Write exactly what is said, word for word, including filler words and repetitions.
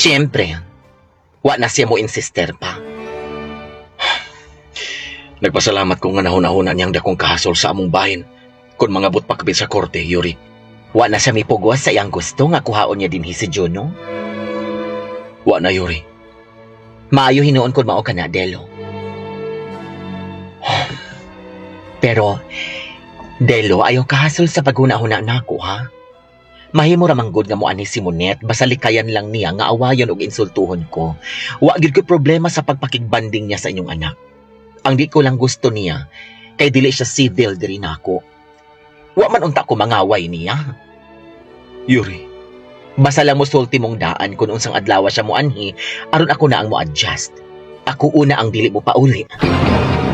Siyempre, wa na siya mo insister pa. Nagpasalamat ko nga nahuna-huna niyang dakong kahasol sa among bahin kung mga but pakabit sa korte, Yuri. Wa na siya mipugwas sa iyang gusto nga kuhaon niya din si Juno. Wa na, Yuri. Maayo hinuon kung mao ka na, Delo. Pero, Delo, ayaw kahasol sa paghuna-huna nako, ha? Mahimo ra manggod nga mo ani si Monet, basta likayan lang niya nga awayon og insultuhon ko. Wa gyud ko problema sa pagpakigbanding niya sa inyong anak. Ang di ko lang gusto niya, kay dili siya civil diri nako. Wa man unta ko mangaway niya. Yuri, Basta lang mo sulti mong daan kung unsang adlaw siya mo anhi, aron ako na ang mo adjust. Ako una ang dili mo pauli.